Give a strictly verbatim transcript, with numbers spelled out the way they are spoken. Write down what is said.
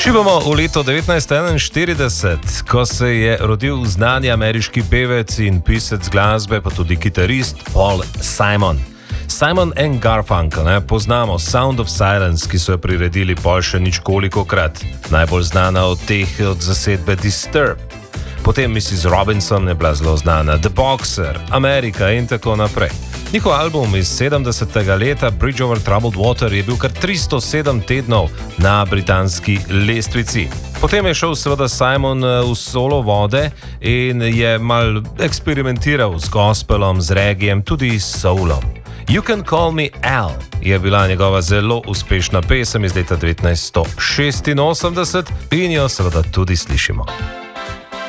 Šibamo v leto devetnajststo enainštirideset, ko se je rodil znani ameriški pevec in pisec glasbe, pa tudi kitarist Paul Simon. Simon and Garfunkel, ne, poznamo Sound of Silence, ki so jo priredili pol še ničkolikokrat, najbolj znana od teh od zasedbe Disturbed. Potem missus Robinson je bila zelo znana, The Boxer, Amerika in tako naprej. Njihov album iz sedemdesetega leta Bridge over Troubled Water je bil kar tristo sedem tednov na britanski lestvici. Potem je šel seveda Simon v solo vode in je mal eksperimentiral z gospelom, z regijem, tudi s soulom. You Can Call Me Al je bila njegova zelo uspešna pesem iz leta devetnajststo šestinosemdeset in jo seveda tudi slišimo.